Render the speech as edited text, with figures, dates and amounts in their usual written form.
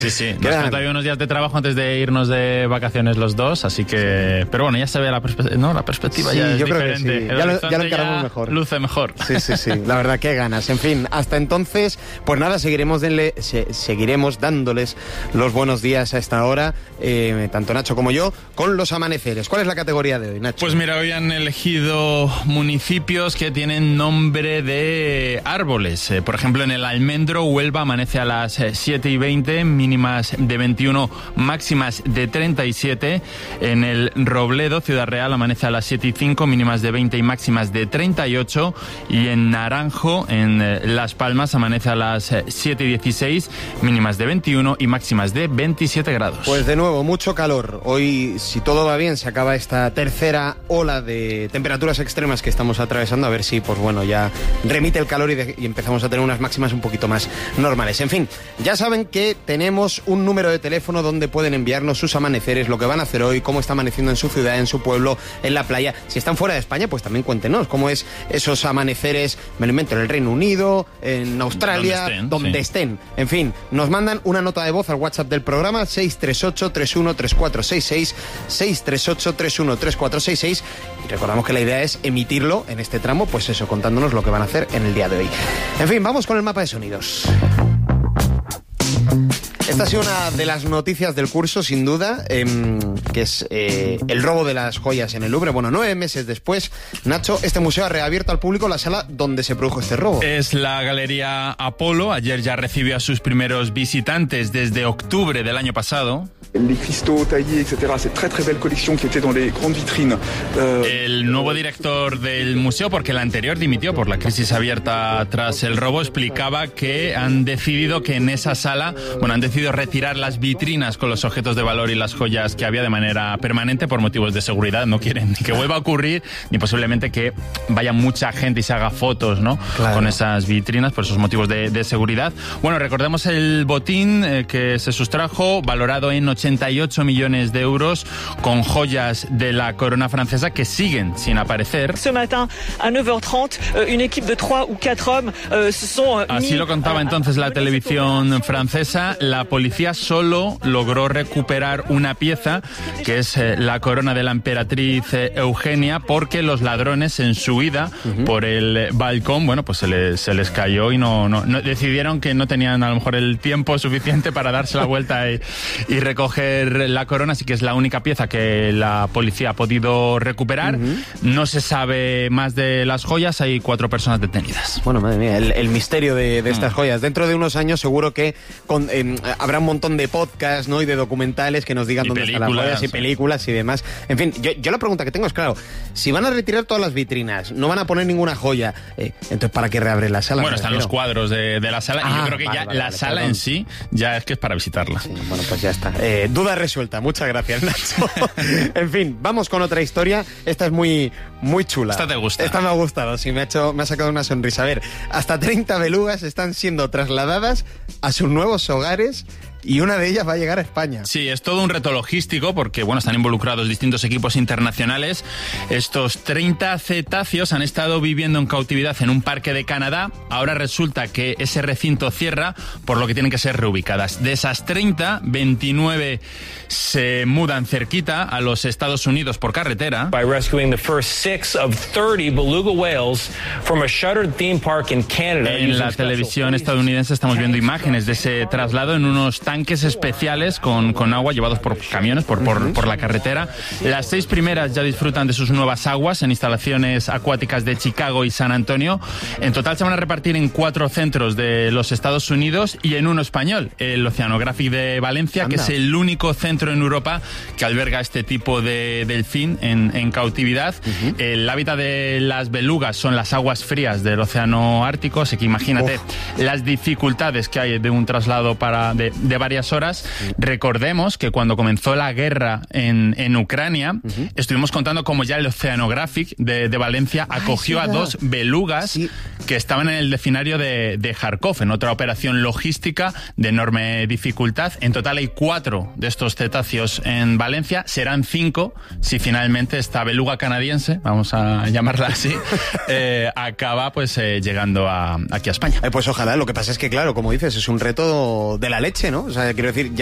Sí, nos quedan todavía unos días de trabajo antes de irnos de vacaciones los dos, así que... Pero bueno, ya se ve la perspectiva, sí, ya es yo diferente. Creo que sí. Ya lo encaramos mejor. Luce mejor. Sí, la verdad, qué ganas. En fin, hasta entonces, pues nada, seguiremos dándoles los buenos días a esta hora, tanto Nacho como yo, con los amaneceres. ¿Cuál es la categoría de hoy, Nacho? Pues mira, hoy han elegido municipios que tienen nombre de árboles. Por ejemplo, en el Almendro, Huelva amanece a las 7:20, mínimas de 21, máximas de 37. En el Robledo, Ciudad Real, amanece a las 7:05, mínimas de 20 y máximas de 38. Y en Naranjo, en Las Palmas, amanece a las 7:16, mínimas de 21 y máximas de 27 grados. Pues de nuevo, mucho calor. Hoy, si todo va bien, se acaba esta tercera ola de temperaturas extremas que estamos atravesando. A ver si, pues bueno, ya remite el calor y empezamos a tener unas máximas un poquito más normales. En fin, ya saben que tenemos un número de teléfono donde pueden enviarnos sus amaneceres, lo que van a hacer hoy, cómo está amaneciendo en su ciudad, en su pueblo, en la playa. Si están fuera de España, pues también cuéntenos cómo es esos amaneceres, me lo invento, en el Reino Unido, en Australia, donde estén. En fin, nos mandan una nota de voz al WhatsApp del programa 638-313466, 638-313466, y recordamos que la idea es emitirlo en este tramo, pues eso, contándonos lo que van a hacer en el día de hoy. En fin, vamos con el mapa de sonidos. Esta ha sido una de las noticias del curso, sin duda, que es el robo de las joyas en el Louvre. Bueno, 9 meses después, Nacho, este museo ha reabierto al público la sala donde se produjo este robo. Es la Galería Apolo. Ayer ya recibió a sus primeros visitantes desde octubre del año pasado. Les cristaux taillés, etc. C'est très très belle collection qui était dans les grandes vitrines. El nuevo director del museo, porque el anterior dimitió por la crisis abierta tras el robo, explicaba que han decidido que en esa sala, han decidido retirar las vitrinas con los objetos de valor y las joyas que había de manera permanente por motivos de seguridad. No quieren ni que vuelva a ocurrir, ni posiblemente que vaya mucha gente y se haga fotos, ¿no? Claro. Con esas vitrinas por esos motivos de seguridad. Bueno, recordemos el botín que se sustrajo, valorado en 88 millones de euros, con joyas de la corona francesa que siguen sin aparecer. Ce matin, a 9h30, une équipe de 3 ou 4 hommes se sont Así lo contaba entonces la televisión francesa. La policía solo logró recuperar una pieza, que es la corona de la emperatriz Eugenia, porque los ladrones en su huida por el balcón, pues se les cayó y no decidieron que no tenían a lo mejor el tiempo suficiente para darse la vuelta y recoger la corona, así que es la única pieza que la policía ha podido recuperar. No se sabe más de las joyas, hay 4 personas detenidas. Bueno, madre mía, el misterio de estas joyas. Dentro de unos años seguro que habrá un montón de podcasts, ¿no? Y de documentales que nos digan dónde están las joyas y películas y demás. En fin, yo la pregunta que tengo es, claro, si van a retirar todas las vitrinas, no van a poner ninguna joya, entonces ¿para qué reabren la sala? Bueno, están los cuadros de la sala y yo creo que la sala en sí ya es que es para visitarla. Sí, bueno, pues ya está. Duda resuelta. Muchas gracias, Nacho. En fin, vamos con otra historia. Esta es muy, muy chula. Esta te gusta. Esta me ha gustado, sí, me ha sacado una sonrisa. A ver, hasta 30 belugas están siendo trasladadas a sus nuevos hogares y una de ellas va a llegar a España. Sí, es todo un reto logístico porque, están involucrados distintos equipos internacionales. Estos 30 cetáceos han estado viviendo en cautividad en un parque de Canadá. Ahora resulta que ese recinto cierra, por lo que tienen que ser reubicadas. De esas 30, 29 se mudan cerquita a los Estados Unidos por carretera. By rescuing the first 6 of 30 beluga whales from a shuttered theme park in Canada. En la televisión estadounidense estamos viendo imágenes de ese traslado en unos tanques especiales con agua llevados por camiones por la carretera. Las 6 primeras ya disfrutan de sus nuevas aguas en instalaciones acuáticas de Chicago y San Antonio. En total se van a repartir en 4 centros de los Estados Unidos y en uno español, el Oceanographic de Valencia, que es el único centro en Europa que alberga este tipo de delfín en cautividad. El hábitat de las belugas son las aguas frías del océano Ártico, así que imagínate las dificultades que hay de un traslado de varias horas. Recordemos que cuando comenzó la guerra en Ucrania, estuvimos contando cómo ya el Oceanographic de Valencia acogió a 2 belugas que estaban en el delfinario de Kharkov, en otra operación logística de enorme dificultad. En total hay 4 de estos cetáceos en Valencia, serán 5 si finalmente esta beluga canadiense, vamos a llamarla así, acaba llegando aquí a España. Pues ojalá. Lo que pasa es que, claro, como dices, es un reto de la leche, ¿no? O sea, quiero decir,